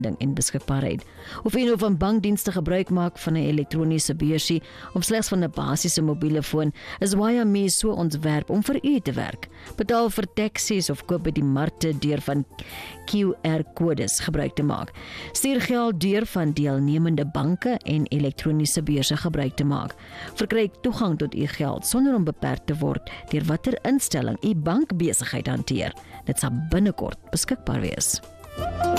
aanbieding en beskikbaarheid. Of jy nou van bankdienste gebruik maak van 'n elektroniese beursie of slegs van 'n basiese mobiele foon, is YME so ontwerp om vir u te werk. Betaal vir taksies of koop by die markte deur van QR-kodes gebruik te maak. Stuur geld deur van deelnemende banke en elektroniese beurse gebruik te maak. Verkry toegang tot u geld sonder om beperk te word deur watter instelling u bankbesigheid hanteer. Dit sal binnekort beskikbaar wees.